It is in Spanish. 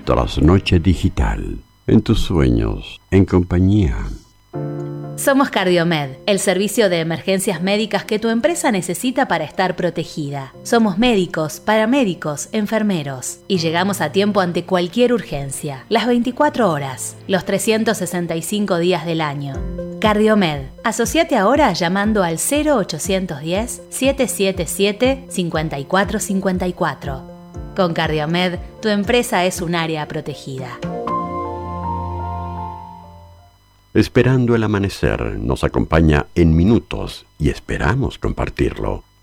Trasnoche Digital. En tus sueños, en compañía. Somos Cardiomed, el servicio de emergencias médicas que tu empresa necesita para estar protegida. Somos médicos, paramédicos, enfermeros y llegamos a tiempo ante cualquier urgencia, las 24 horas, los 365 días del año. Cardiomed, asociate ahora llamando al 0810-777-5454. Con Cardiomed, tu empresa es un área protegida. Esperando el amanecer nos acompaña en minutos y esperamos compartirlo.